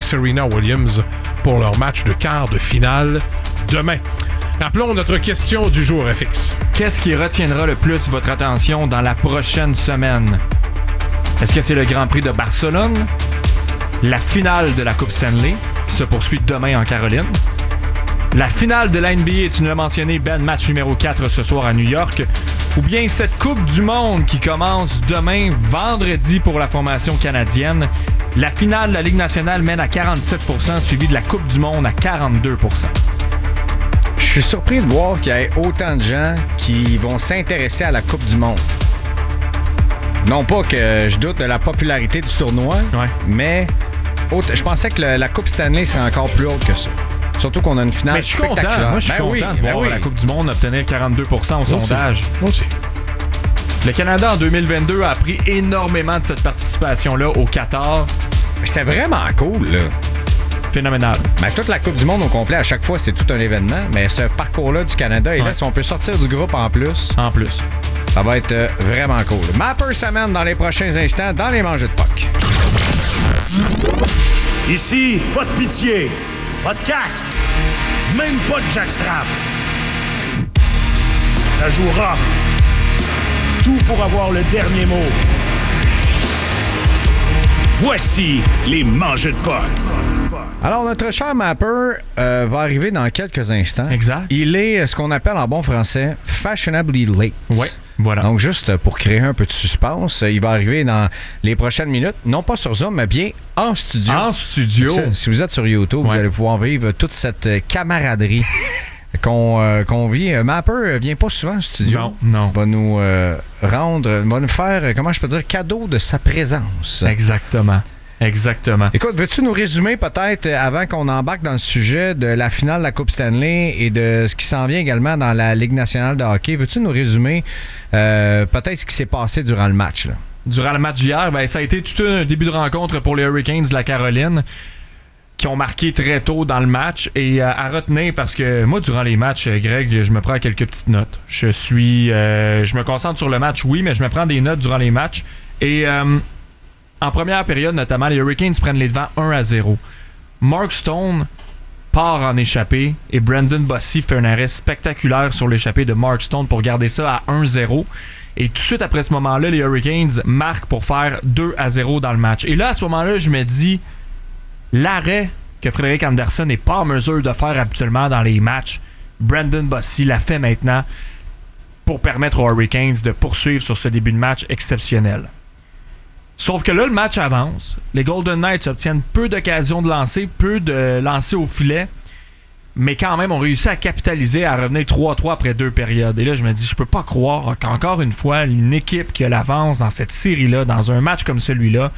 Serena Williams pour leur match de quart de finale demain. Rappelons notre question du jour, FX. Qu'est-ce qui retiendra le plus votre attention dans la prochaine semaine? Est-ce que c'est le Grand Prix de Barcelone? La finale de la Coupe Stanley, qui se poursuit demain en Caroline? La finale de la NBA, tu nous l'as mentionné, Ben, match numéro 4 ce soir à New York? Ou bien cette Coupe du Monde qui commence demain, vendredi, pour la formation canadienne? La finale de la Ligue nationale mène à 47%, suivie de la Coupe du Monde à 42%. Je suis surpris de voir qu'il y ait autant de gens qui vont s'intéresser à la Coupe du Monde. Non pas que je doute de la popularité du tournoi, mais je pensais que la Coupe Stanley serait encore plus haute que ça. Surtout qu'on a une finale spectaculaire. Moi, je suis content de voir la Coupe du Monde obtenir 42% au sondage. Moi aussi. Le Canada, en 2022, a appris énormément de cette participation-là au Qatar. C'était vraiment cool, là. Phénoménal. Ben, toute la Coupe du Monde au complet, à chaque fois, c'est tout un événement. Mais ce parcours-là du Canada, et là, si on peut sortir du groupe en plus... Ça va être vraiment cool. Mapper s'amène dans les prochains instants dans les mangeux de puck. Ici, pas de pitié, pas de casque, même pas de jackstrap. Ça joue rough. Tout pour avoir le dernier mot. Voici les mangeux de puck. Alors, notre cher Mapper va arriver dans quelques instants. Exact. Il est ce qu'on appelle en bon français fashionably late. Oui, voilà. Donc, juste pour créer un peu de suspense, il va arriver dans les prochaines minutes, non pas sur Zoom, mais bien en studio. En studio. Si vous êtes sur YouTube, vous allez pouvoir vivre toute cette camaraderie qu'on vit. Mapper vient pas souvent en studio. Non. Va nous va nous faire, comment je peux dire, cadeau de sa présence. Exactement. Écoute, veux-tu nous résumer peut-être, avant qu'on embarque dans le sujet de la finale de la Coupe Stanley et de ce qui s'en vient également dans la Ligue nationale de hockey, veux-tu nous résumer peut-être ce qui s'est passé durant le match, là? Durant le match d'hier, ça a été tout un début de rencontre pour les Hurricanes de la Caroline qui ont marqué très tôt dans le match. Et à retenir, parce que moi, durant les matchs, Greg, je me prends quelques petites notes. Je me concentre sur le match, oui, mais je me prends des notes durant les matchs. Et... en première période, notamment, les Hurricanes prennent les devants 1-0. Mark Stone part en échappée et Brendan Bossy fait un arrêt spectaculaire sur l'échappée de Mark Stone pour garder ça à 1-0. Et tout de suite après ce moment-là, les Hurricanes marquent pour faire 2-0 dans le match. Et là, à ce moment-là, je me dis, l'arrêt que Frédéric Andersen n'est pas en mesure de faire habituellement dans les matchs, Brendan Bossy l'a fait maintenant pour permettre aux Hurricanes de poursuivre sur ce début de match exceptionnel. Sauf que là, le match avance. Les Golden Knights obtiennent peu d'occasions de lancer, peu de lancers au filet, mais quand même, ont réussi à capitaliser, à revenir 3-3 après 2 périodes. Et là, je me dis, je peux pas croire qu'encore une fois, une équipe qui a l'avance dans cette série-là, dans un match comme celui-là,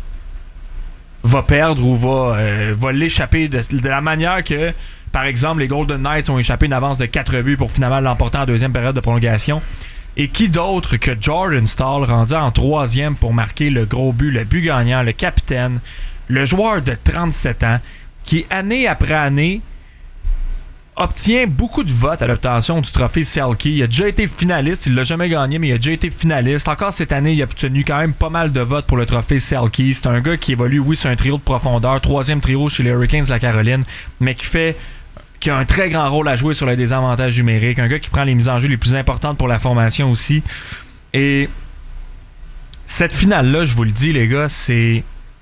va perdre ou va l'échapper de la manière que, par exemple, les Golden Knights ont échappé une avance de 4 buts pour finalement l'emporter en deuxième période de prolongation. Et qui d'autre que Jordan Staal, rendu en 3e pour marquer le gros but, le but gagnant, le capitaine, le joueur de 37 ans, qui, année après année, obtient beaucoup de votes à l'obtention du trophée Selke. Il a déjà été finaliste, il l'a jamais gagné, mais il a déjà été finaliste. Encore cette année, il a obtenu quand même pas mal de votes pour le trophée Selke. C'est un gars qui évolue, oui, sur un trio de profondeur, 3e trio chez les Hurricanes de la Caroline, mais qui a un très grand rôle à jouer sur les désavantages numériques. Un gars qui prend les mises en jeu les plus importantes pour la formation aussi. Et cette finale-là, je vous le dis, les gars, c'est...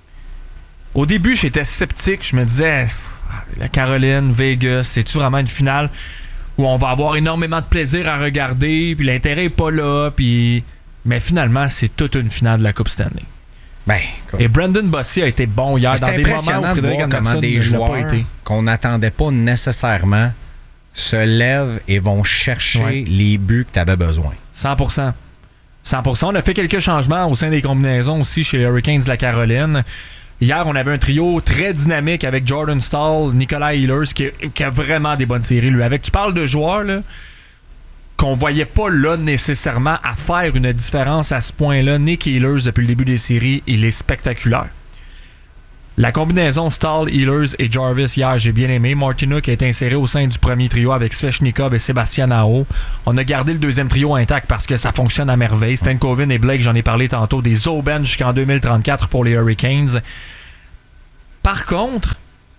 Au début, j'étais sceptique. Je me disais, la Caroline, Vegas, c'est-tu vraiment une finale où on va avoir énormément de plaisir à regarder, puis l'intérêt est pas là, puis... Mais finalement, c'est toute une finale de la Coupe Stanley. Et Brendan Bossy a été bon hier dans des moments où Frédéric Andersen ne l'a pas été. Qu'on n'attendait pas nécessairement se lèvent et vont chercher les buts que tu avais besoin. 100%. On a fait quelques changements au sein des combinaisons aussi chez les Hurricanes de la Caroline. Hier, on avait un trio très dynamique avec Jordan Staal, Nikolai Ehlers qui a vraiment des bonnes séries. Lui, tu parles de joueurs là, qu'on voyait pas là nécessairement à faire une différence à ce point-là. Nick Ehlers, depuis le début des séries, il est spectaculaire. La combinaison Staal, Ehlers et Jarvis hier, j'ai bien aimé. Martinook a été inséré au sein du premier trio avec Svechnikov et Sébastien Aho. On a gardé le deuxième trio intact parce que ça fonctionne à merveille. Stankoven et Blake, j'en ai parlé tantôt, des Zauben jusqu'en 2034 pour les Hurricanes. Par contre,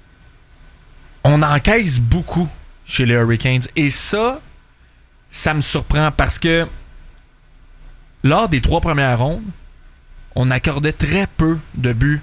on encaisse beaucoup chez les Hurricanes. Et ça me surprend parce que lors des 3 premières rondes, on accordait très peu de buts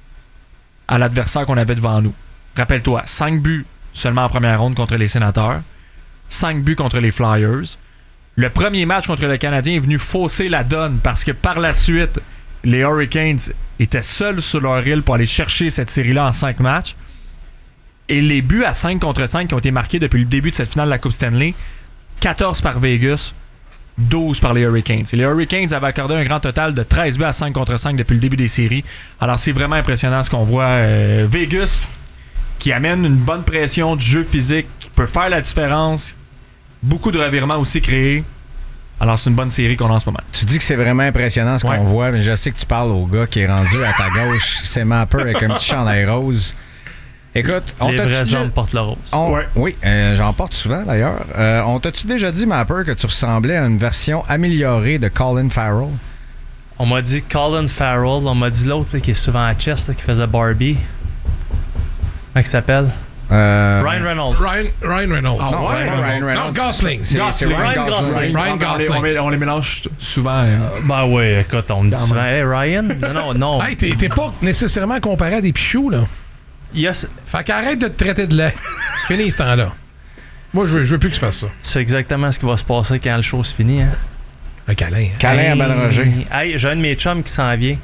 à l'adversaire qu'on avait devant nous. Rappelle-toi, 5 buts seulement en première ronde contre les Sénateurs, 5 buts contre les Flyers. Le premier match contre le Canadien est venu fausser la donne parce que par la suite, les Hurricanes étaient seuls sur leur île pour aller chercher cette série-là en 5 matchs. Et les buts à 5 contre 5 qui ont été marqués depuis le début de cette finale de la Coupe Stanley, 14 par Vegas, 12 par les Hurricanes. Et les Hurricanes avaient accordé un grand total de 13 buts à 5 contre 5 depuis le début des séries. Alors c'est vraiment impressionnant ce qu'on voit. Vegas qui amène une bonne pression du jeu physique, qui peut faire la différence. Beaucoup de revirements aussi créés. Alors c'est une bonne série qu'on a en ce moment. Tu dis que c'est vraiment impressionnant ce qu'on voit, mais je sais que tu parles au gars qui est rendu à ta gauche. C'est Mapper avec un petit chandail rose. Écoute, les vrais hommes portent le rose. Oui, j'en porte souvent d'ailleurs. On t'a-tu déjà dit, Mapper, que tu ressemblais à une version améliorée de Colin Farrell? On m'a dit Colin Farrell, on m'a dit l'autre là, qui est souvent à Chess, là, qui faisait Barbie. Comment il s'appelle? Ryan Reynolds. Ryan Reynolds. Ah, non, Ryan Reynolds. Non, Gosling. C'est Ryan Gosling. Ryan Gosling. On les mélange souvent. Ben oui, écoute, on me dit souvent, hey Ryan? Non. Hey, t'es pas nécessairement comparé à des pichous, là. Yes. Fait qu'arrête de te traiter de lait. Fini ce temps-là. Moi, je veux plus que tu fasses ça. Tu sais exactement ce qui va se passer quand le show se finit, hein? Un câlin. Hein? Câlin à Ben Roger. Hey, j'ai un de mes chums qui s'en vient.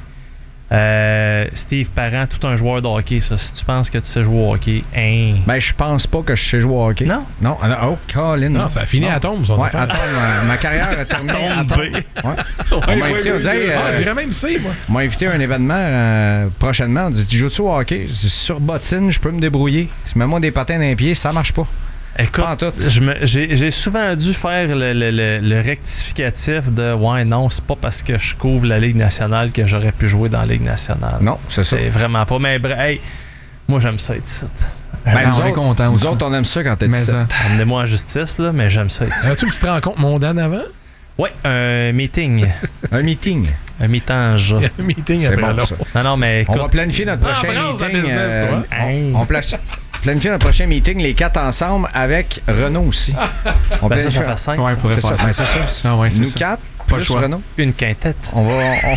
Steve Parent, tout un joueur de hockey, ça. Si tu penses que tu sais jouer au hockey, hein. Ben, je pense pas que je sais jouer au hockey. Non? Non. Oh, Colin. Non, ça a fini à Tombe, son affaire. Ma carrière a terminé à Tombe. On m'a invité, on dirait même C, moi. On m'a invité à un événement prochainement. On dit, tu joues-tu au hockey? Sur bottine, je peux me débrouiller. Mets-moi des patins dans les pieds, ça marche pas. Écoute, j'ai souvent dû faire le rectificatif de « Ouais, non, c'est pas parce que je couvre la Ligue nationale que j'aurais pu jouer dans la Ligue nationale. » Non, c'est ça. C'est vraiment pas. Mais hey, moi, j'aime ça être ici. On est content aussi. Nous autres, on aime ça quand t'es ici. Emmenez-moi en justice, là, mais j'aime ça être ici. As-tu une petite rencontre mondaine avant? Oui, un meeting. Un meeting? Un meeting. Un meeting c'est après bon, ça. Non, mais écoute, on va planifier notre prochain meeting. On planifie notre prochain meeting, les 4 ensemble, avec Renault aussi. Ben ça fait 5. Ouais, il faudrait faire ça. Ben, c'est ça. Ah ouais, Nous ça. 4, Pas plus le choix. Renault. Une quintette. On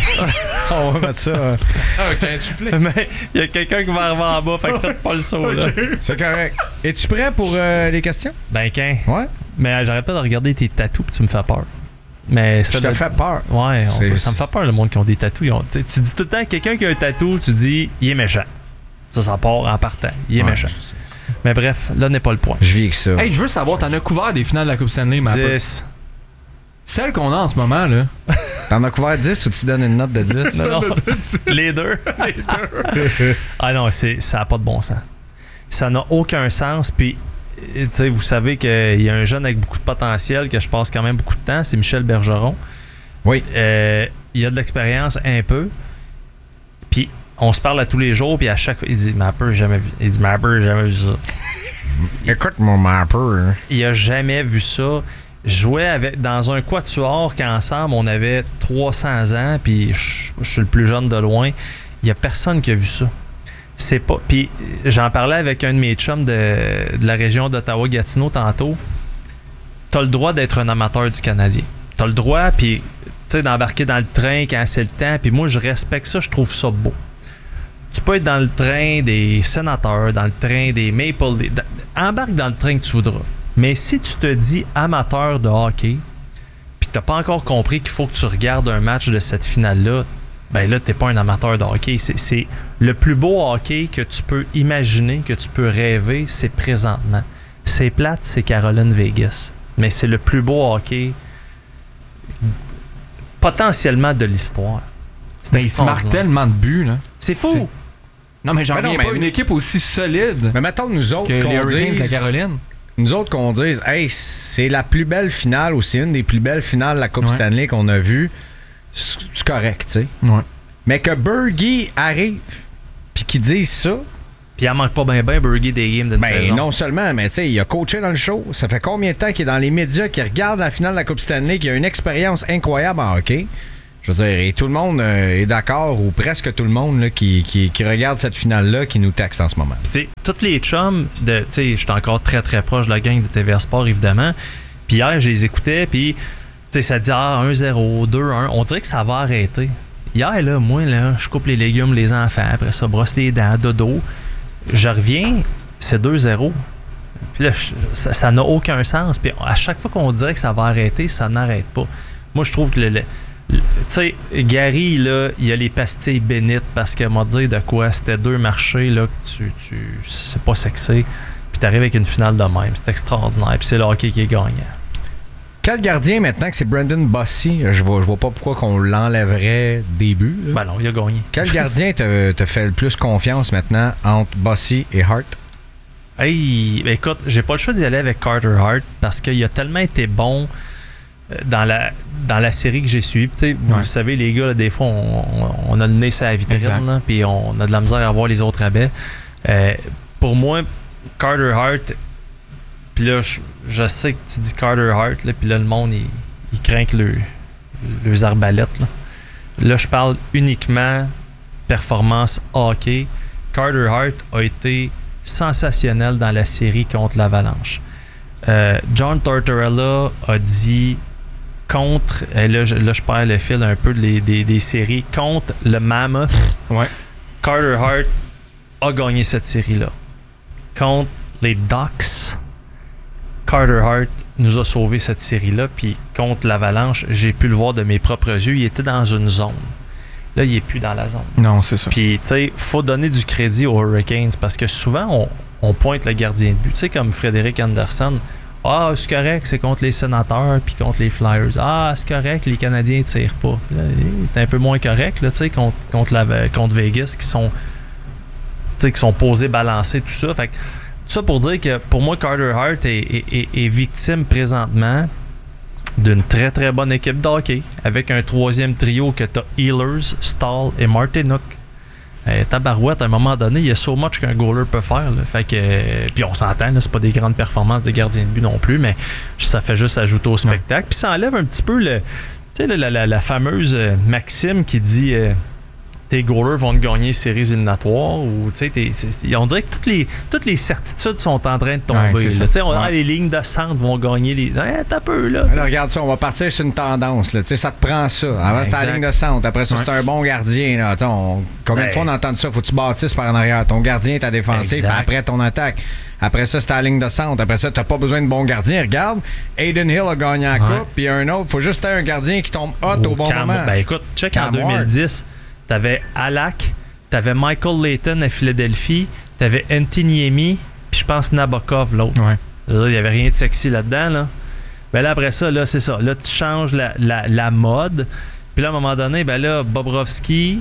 va mettre ça. Un quintuplet. Mais il y a quelqu'un qui va arriver en bas, fait que faites pas le saut, là. C'est correct. Es-tu prêt pour les questions? Ben, quand? Ouais. Mais j'arrête pas de regarder tes tatous pis tu me fais peur. Mais ça Je te fais peur. Ouais, ça me fait peur, le monde qui ont des tatous. Tu dis tout le temps, quelqu'un qui a un tatou, tu dis, il est méchant. Ça part en partant. Il est méchant. Mais bref, là n'est pas le point. Je vis avec ça. Hey, je veux savoir, t'en as couvert des finales de la Coupe Stanley, ma 10. Celle qu'on a en ce moment, là. T'en as couvert 10 ou tu donnes une note de 10? Non, les deux. Ah non, ça n'a pas de bon sens. Ça n'a aucun sens. Puis, tu sais, vous savez qu'il y a un jeune avec beaucoup de potentiel que je passe quand même beaucoup de temps, c'est Michel Bergeron. Oui. Il a de l'expérience un peu. Puis, on se parle à tous les jours, puis à chaque fois, il dit Mapper, j'ai jamais vu. Il dit Mapper, j'ai jamais vu ça. Écoute, mon Mapper. Hein. Il a jamais vu ça. Je jouais dans un quatuor qu'ensemble, on avait 300 ans, puis je suis le plus jeune de loin. Il y a personne qui a vu ça. C'est pas. Puis j'en parlais avec un de mes chums de la région d'Ottawa-Gatineau tantôt. T'as le droit d'être un amateur du Canadien. T'as le droit, puis tu sais, d'embarquer dans le train quand c'est le temps. Puis moi, je respecte ça, je trouve ça beau. Tu peux être dans le train des Sénateurs, dans le train des Maple Leafs. Embarque dans le train que tu voudras. Mais si tu te dis amateur de hockey, puis que t'as pas encore compris qu'il faut que tu regardes un match de cette finale-là, ben là, t'es pas un amateur de hockey. C'est le plus beau hockey que tu peux imaginer, que tu peux rêver, c'est présentement. C'est plate, c'est Caroline Vegas. Mais c'est le plus beau hockey potentiellement de l'histoire. Il se marque tellement de buts, là. C'est fou! Non, mais j'en reviens pas. Une équipe aussi solide mais mettons, nous autres, que les Hurricanes de la Caroline. Nous autres, qu'on dise, hey, c'est la plus belle finale ou c'est une des plus belles finales de la Coupe Stanley qu'on a vue, c'est correct, tu sais. Ouais. Mais que Bergie arrive puis qu'il dise ça. Puis il en manque pas bien Bergie des games de saison. Non seulement, mais tu sais, il a coaché dans le show. Ça fait combien de temps qu'il est dans les médias, qu'il regarde la finale de la Coupe Stanley, qu'il a une expérience incroyable en hockey? Je veux dire, et tout le monde est d'accord, ou presque tout le monde là, qui regarde cette finale-là, qui nous texte en ce moment. Puis, tous les chums, je suis encore très très proche de la gang de TVA Sport, évidemment. Puis hier, je les écoutais, puis ça dit 1-0, 2-1. On dirait que ça va arrêter. Hier, là, moi, là, je coupe les légumes, les enfants, après ça, brosse les dents, dodo. Je reviens, c'est 2-0. Puis là, ça n'a aucun sens. Puis à chaque fois qu'on dirait que ça va arrêter, ça n'arrête pas. Moi, je trouve que tu sais, Gary, là, il a les pastilles bénites parce qu'il m'a dit de quoi. C'était 2 marchés, là, que c'est pas sexy. Puis t'arrives avec une finale de même. C'est extraordinaire. Puis c'est le hockey qui est gagnant. Quel gardien maintenant que c'est Brendan Bossy? Je vois pas pourquoi qu'on l'enlèverait début. Là. Ben non, il a gagné. Quel gardien te fait le plus confiance maintenant entre Bossy et Hart? Hey, ben écoute, j'ai pas le choix d'y aller avec Carter Hart parce qu'il a tellement été bon dans la série que j'ai suivie. Vous le savez, les gars, là, des fois, on a le nez sur la vitrine, puis on a de la misère à voir les autres rabais. Pour moi, Carter Hart, puis là, je sais que tu dis Carter Hart, puis là, le monde, il craint que les arbalètes. Là, je parle uniquement performance hockey. Carter Hart a été sensationnel dans la série contre l'Avalanche. John Tortorella a dit contre, et là je perds le fil un peu des séries, contre le Mammoth. Ouais. Carter Hart a gagné cette série-là. Contre les Ducks, Carter Hart nous a sauvé cette série-là. Puis contre l'Avalanche, j'ai pu le voir de mes propres yeux, il était dans une zone. Là, il n'est plus dans la zone. Non, c'est ça. Puis, tu sais, faut donner du crédit aux Hurricanes parce que souvent, on pointe le gardien de but. Tu sais, comme Frédéric Anderson. Ah, c'est correct, c'est contre les Sénateurs puis contre les Flyers. Ah, c'est correct, les Canadiens ne tirent pas. Là, c'est un peu moins correct, là, tu sais, contre Vegas qui sont posés, balancés, tout ça. Fait que, tout ça pour dire que, pour moi, Carter Hart est victime présentement d'une très très bonne équipe de hockey avec un troisième trio que t'as Ehlers, Stahl et Martinook. Tabarouette, à un moment donné, il y a so much qu'un goaler peut faire. Là. Fait que, puis on s'entend, là, c'est pas des grandes performances de gardien de but non plus, mais ça fait juste ajouter au spectacle. Puis ça enlève un petit peu la fameuse maxime qui dit tes goalers vont te gagner les séries éliminatoires, ou on dirait que toutes les certitudes sont en train de tomber. Les lignes de centre vont gagner les. T'as peu là. Alors, regarde ça, on va partir sur une tendance. Là. Ça te prend ça. Avant, c'était la ligne de centre. Après ça, c'est un bon gardien. Là. Combien de fois on entend ça? Faut que tu bâtisses par en arrière. Ton gardien est ta défensive, puis après ton attaque. Après ça, c'est la ligne de centre. Après ça, t'as pas besoin de bon gardien. Regarde, Aiden Hill a gagné la coupe, puis un autre. Faut juste avoir un gardien qui tombe hot au bon moment. Ben écoute, check en 2010. T'avais Halak, t'avais Michael Layton à Philadelphie, t'avais Antiniemi, puis je pense Nabokov, l'autre. Ouais. Il n'y avait rien de sexy là-dedans. Là. Ben là, après ça, là, c'est ça. Là, tu changes la mode. Puis là, à un moment donné, ben là, Bobrovski,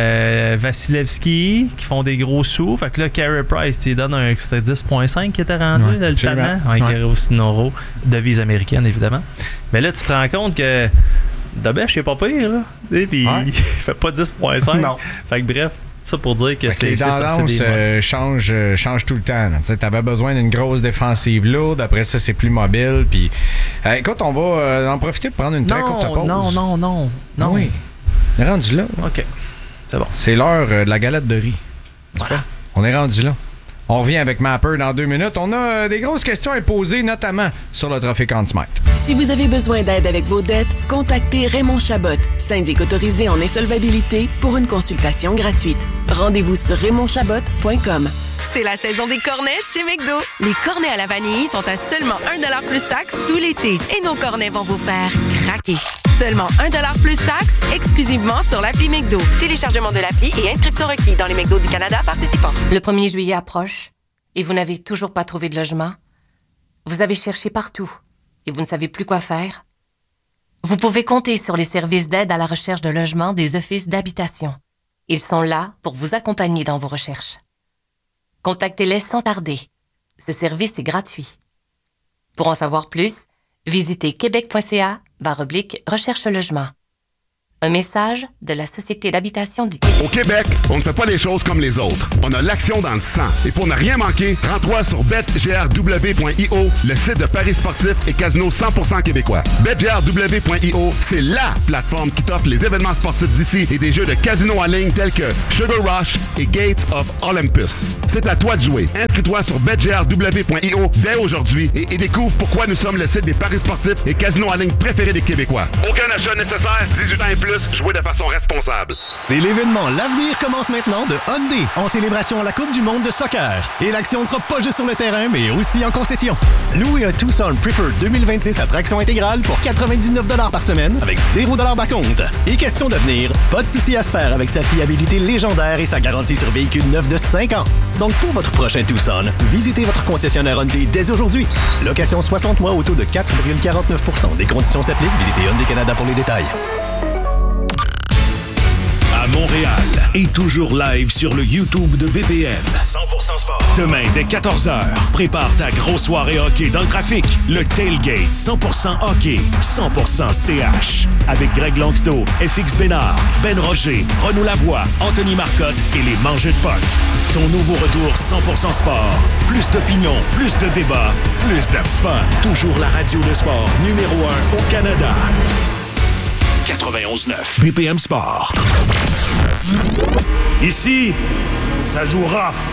Vasilevski, qui font des gros sous. Fait que là, Carey Price, tu lui donnes c'était 10.5 qui était rendu, là, le talent. Carey Sinoro, devise américaine, évidemment. Mais là, tu te rends compte que Dabesh, il est pas pire, là. Et puis, il fait pas 10.5. Non. Fait que bref, ça pour dire que c'est les tendances changent tout le temps. Tu avais besoin d'une grosse défensive lourde. Après ça, c'est plus mobile. Puis, écoute, on va en profiter pour prendre une très courte pause. Non. Oui. On est rendu là. OK. C'est bon. C'est l'heure de la galette de riz. Voilà. On est rendu là. On revient avec Mapper dans 2 minutes. On a des grosses questions à poser, notamment sur le trophée Conn Smythe. Si vous avez besoin d'aide avec vos dettes, contactez Raymond Chabot, syndic autorisé en insolvabilité, pour une consultation gratuite. Rendez-vous sur raymondchabot.com. C'est la saison des cornets chez McDo. Les cornets à la vanille sont à seulement 1$ plus taxe tout l'été. Et nos cornets vont vous faire craquer. Seulement 1$ plus taxe, exclusivement sur l'appli McDo. Téléchargement de l'appli et inscription requis dans les McDo du Canada participants. Le 1er juillet approche et vous n'avez toujours pas trouvé de logement? Vous avez cherché partout et vous ne savez plus quoi faire? Vous pouvez compter sur les services d'aide à la recherche de logement des offices d'habitation. Ils sont là pour vous accompagner dans vos recherches. Contactez-les sans tarder. Ce service est gratuit. Pour en savoir plus, visitez québec.ca/recherche logement. Un message de la Société d'habitation du Québec. Au Québec, on ne fait pas les choses comme les autres. On a l'action dans le sang. Et pour ne rien manquer, rends-toi sur betgrw.io, le site de paris sportifs et casino 100% québécois. betgrw.io, c'est LA plateforme qui t'offre les événements sportifs d'ici et des jeux de casino en ligne tels que Sugar Rush et Gates of Olympus. C'est à toi de jouer. Inscris-toi sur betgrw.io dès aujourd'hui et découvre pourquoi nous sommes le site des paris sportifs et casinos en ligne préférés des Québécois. Aucun achat nécessaire, 18 ans et plus, jouer de façon responsable. C'est l'événement L'avenir commence maintenant de Hyundai en célébration à la Coupe du monde de soccer. Et l'action ne sera pas juste sur le terrain, mais aussi en concession. Louez un Tucson Preferred 2026 à traction intégrale pour 99$ par semaine avec 0$ d'acompte. Et question d'avenir, pas de souci à se faire avec sa fiabilité légendaire et sa garantie sur véhicule neuf de 5 ans. Donc pour votre prochain Tucson, visitez votre concessionnaire Hyundai dès aujourd'hui. Location 60 mois au taux de 4,49%. Des conditions s'appliquent. Visitez Hyundai Canada pour les détails. À Montréal et toujours live sur le YouTube de BPM. 100% sport. Demain dès 14h, prépare ta grosse soirée hockey dans le trafic. Le Tailgate 100% hockey, 100% CH. Avec Greg Lanctot, FX Bénard, Ben Roger, Renaud Lavoie, Anthony Marcotte et les Mangeux de Puck. Ton nouveau retour 100% sport. Plus d'opinion, plus de débats, plus de fun. Toujours la radio de sport numéro 1 au Canada. 91.9 BPM Sport. Ici, ça joue rough.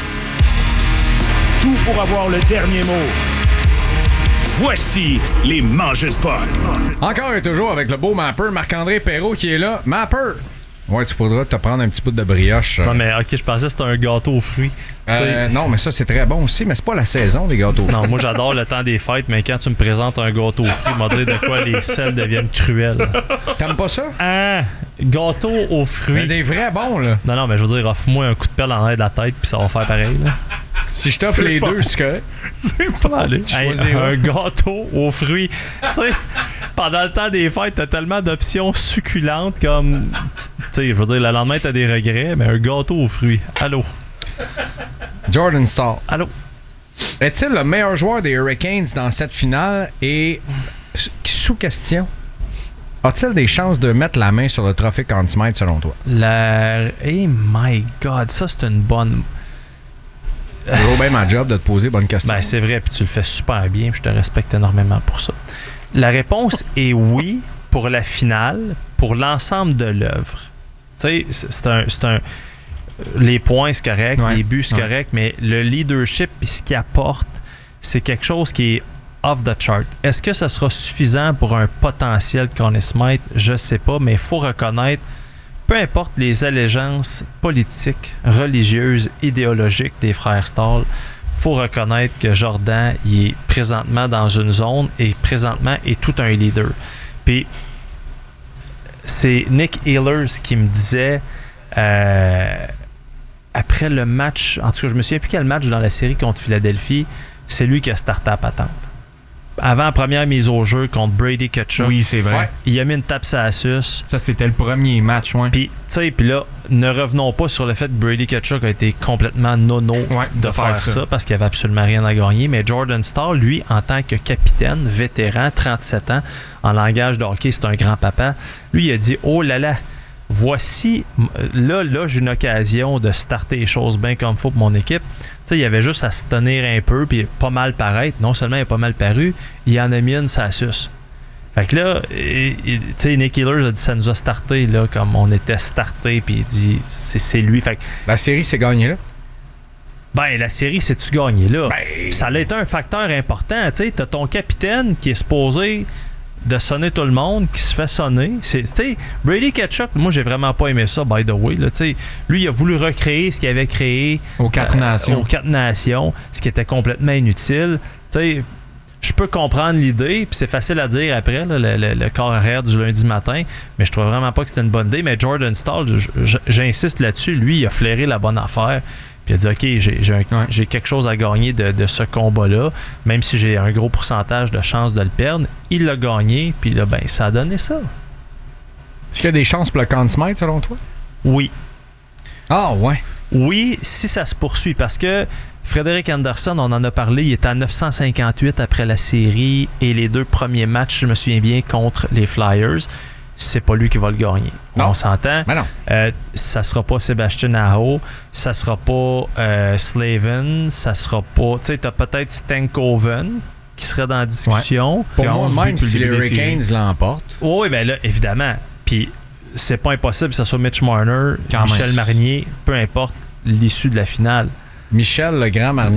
Tout pour avoir le dernier mot. Voici les Mangeux de Puck. Encore et toujours avec le beau Mapper, Marc-André Perrault qui est là. Mapper! Ouais, tu faudras te prendre un petit bout de brioche. Non, mais ok, je pensais que c'était un gâteau aux fruits. Non, mais ça, c'est très bon aussi, mais c'est pas la saison des gâteaux aux fruits. Non, moi, j'adore le temps des fêtes, mais quand tu me présentes un gâteau aux fruits, m'a dit de quoi les sels deviennent cruels. T'aimes pas ça? Gâteau aux fruits. Mais des vrais bons, là. Non, mais je veux dire, offre-moi un coup de pelle en l'air de la tête, puis ça va faire pareil, là. Si je t'offre les deux, c'est correct. C'est pas aller. Un gâteau aux fruits. Tu sais, pendant le temps des fêtes, t'as tellement d'options succulentes comme. Tu sais, je veux dire, le lendemain, t'as des regrets, mais un gâteau aux fruits. Allô? Jordan Staal. Allô? Est-il le meilleur joueur des Hurricanes dans cette finale et sous question? A-t-il des chances de mettre la main sur le trophée Conn Smythe selon toi? Hey my God, ça c'est une bonne. C'est toujours bien ma job de te poser bonne question. Ben c'est vrai, puis tu le fais super bien, je te respecte énormément pour ça. La réponse est oui pour la finale, pour l'ensemble de l'œuvre. Tu sais, c'est un les points c'est correct, les buts c'est correct, mais le leadership et ce qu'il apporte, c'est quelque chose qui est off the chart. Est-ce que ça sera suffisant pour un potentiel Conn Smythe? Je sais pas, mais il faut reconnaître, peu importe les allégeances politiques, religieuses, idéologiques des frères Staal, il faut reconnaître que Jordan il est présentement dans une zone et présentement est tout un leader. Puis c'est Nick Ehlers qui me disait après le match, en tout cas je me souviens plus quel match dans la série contre Philadelphie, c'est lui qui a starté la patente. Avant la première mise au jeu contre Brady Tkachuk. Oui, c'est vrai. Il a mis une tape sur la suce. Ça, c'était le premier match, ouais. Puis, tu sais, là, ne revenons pas sur le fait que Brady Tkachuk a été complètement nono de faire ça parce qu'il n'y avait absolument rien à gagner. Mais Jordan Staal, lui, en tant que capitaine, vétéran, 37 ans, en langage de hockey, c'est un grand-papa, lui, il a dit « Oh là là, voici, là j'ai une occasion de starter les choses bien comme il faut pour mon équipe. » Tu sais, il y avait juste à se tenir un peu puis pas mal paraître. Non seulement il a pas mal paru, il en a mis une ça suce. Fait que là, tu sais, Nick Ehlers a dit ça nous a starté là, comme on était starté, puis il dit c'est lui. Fait que la série s'est gagnée là. Ben, la série s'est-tu gagnée là? Ben, ça a été un facteur important. Tu sais, t'as ton capitaine qui est supposé de sonner tout le monde, qui se fait sonner. Tu sais, Brady Tkachuk, moi, j'ai vraiment pas aimé ça, by the way. Là, lui, il a voulu recréer ce qu'il avait créé aux Quatre Nations, ce qui était complètement inutile. Tu sais, je peux comprendre l'idée, puis c'est facile à dire après, là, le corps arrière du lundi matin, mais je trouve vraiment pas que c'était une bonne idée. Mais Jordan Staal, j'insiste là-dessus, lui, il a flairé la bonne affaire. Puis il a dit, OK, j'ai quelque chose à gagner de ce combat-là, même si j'ai un gros pourcentage de chances de le perdre. Il l'a gagné, puis là, ben, ça a donné ça. Est-ce qu'il y a des chances pour le Conn Smythe, selon toi? Oui. Ah, ouais. Oui, si ça se poursuit, parce que Frédéric Anderson, on en a parlé, il est à 958 après la série et les deux premiers matchs, je me souviens bien, contre les Flyers. c'est pas lui qui va le gagner. Non. On s'entend. Ben non. Ça sera pas Sébastien Aho, ça sera pas Slavin, ça sera pas... Tu sais, t'as peut-être Stankoven qui serait dans la discussion. Pour moi, même si les Hurricanes l'emportent. Oui, bien là, évidemment. Puis c'est pas impossible que ce soit Mitch Marner, Michel Marnier, peu importe l'issue de la finale. Michel, le grand Marnier.